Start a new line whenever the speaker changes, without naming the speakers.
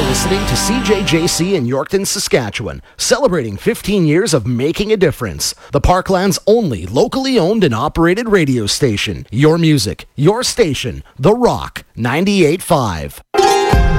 listening to CJJC in Yorkton, Saskatchewan, celebrating 15 years of making a difference. The Parkland's only locally owned and operated radio station. Your music, your station, The Rock 98.5.